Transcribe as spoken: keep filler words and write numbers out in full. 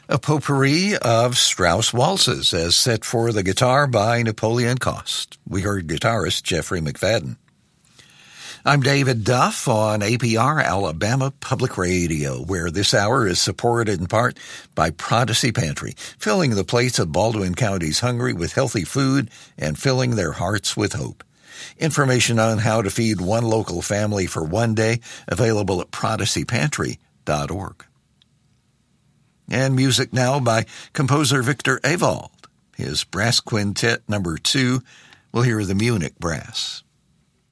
A potpourri of Strauss waltzes as set for the guitar by Napoleon Cost. We heard guitarist Jeffrey McFadden. I'm David Duff on A P R Alabama Public Radio, where this hour is supported in part by Prodigy Pantry, filling the plates of Baldwin County's hungry with healthy food and filling their hearts with hope. Information on how to feed one local family for one day available at prodigy pantry dot org. And music now by composer Victor Ewald. His Brass Quintet number two, we'll hear the Munich Brass.